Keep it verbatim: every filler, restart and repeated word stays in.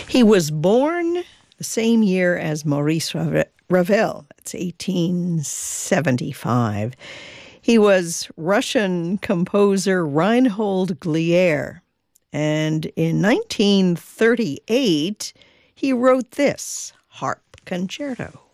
He was born the same year as Maurice Ravel. That's eighteen seventy-five. He was Russian composer Reinhold Glier. And in nineteen thirty-eight, he wrote this harp concerto.